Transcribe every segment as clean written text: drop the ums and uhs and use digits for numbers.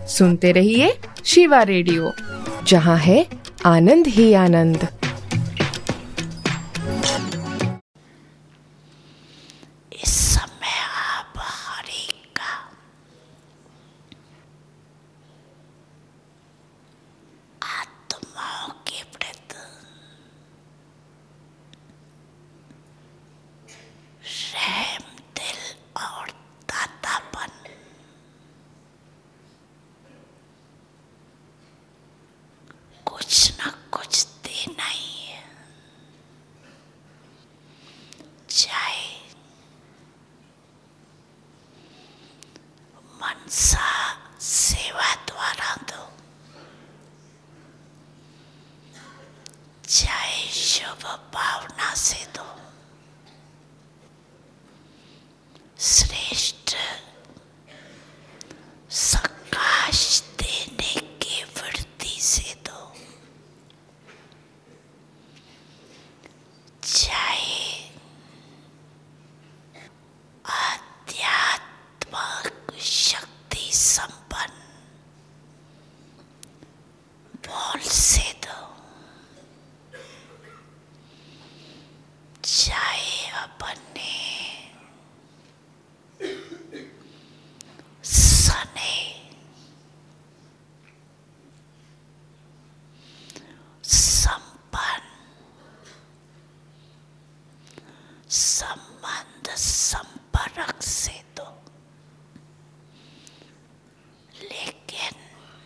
सुनते रहिए शिवा रेडियो, जहाँ है आनंद ही आनंद। इस समय आप हरि का आत्माओं के प्रति रहम दिल और दातापन कुछ न कुछ देना ही है, चाहे मनसा सेवा द्वारा दो, चाहे शुभ भावना से दो, श्रेष्ठ सकाश देने की वृत्ति से दो, चाहे आध्यात्मिक शक्ति संपन्न बोल से दो, चाहे अपने सने संपन्न संबंध संपर्क से दो, लेकिन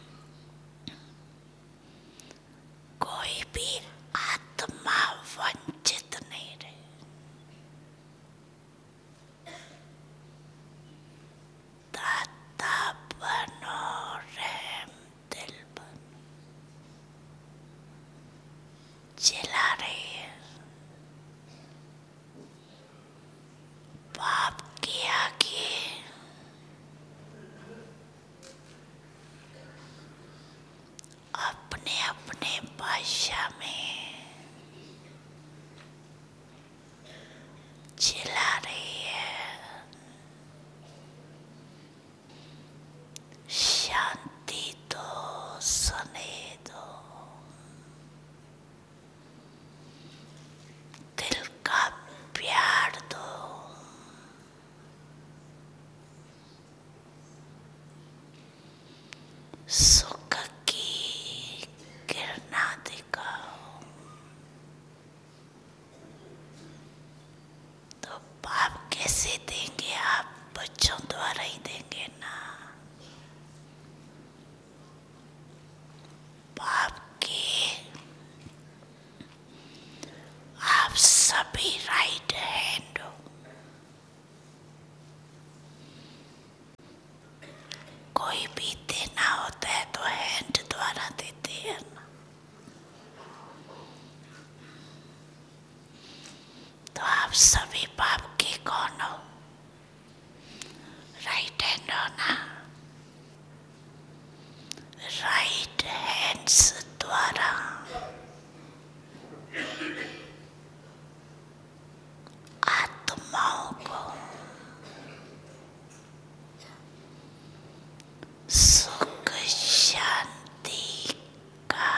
कोई भी आत्मा वंचित नहीं रहे। दाता बनो, रहम दिल बनो, चिल्ला रही है। बाप के आगे अपने अपने भाषा में चिल्ला रही है, शांति दो, स्नेह दो, दिल का प्यार दो, सुख की किरणा दिखाओ। तो बाप कैसे देंगे? आप बच्चों द्वारा ही देंगे ना। बाप के आप सभी राइट हैंड हो। कोई भी देना होता है तो हैंड द्वारा देते हैं ना। तो आप सभी बाप के कौन हो? राइट हैंड हो ना। राइट हैंड्स द्वारा आत्माओं को सुख शांति का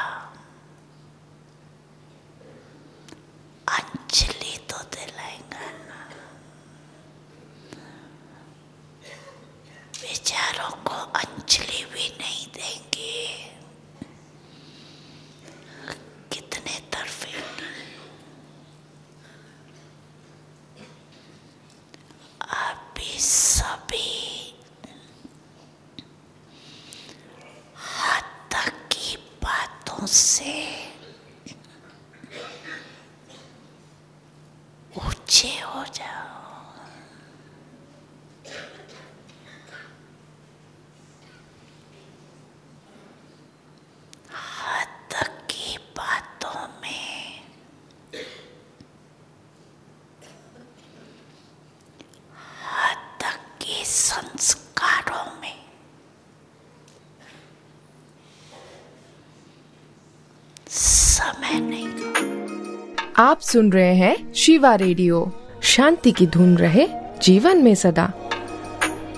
अंजलि तो दिलाएंगे ना। विचारों को अंजलि भी नहीं देंगे। कितने तरफे अभी सभी हद की बातों से ऊंचे हो जाओ। हद की बातों में हद के संस्कारों में समय नहीं। आप सुन रहे हैं शिवा रेडियो। शांति की धुन रहे जीवन में सदा।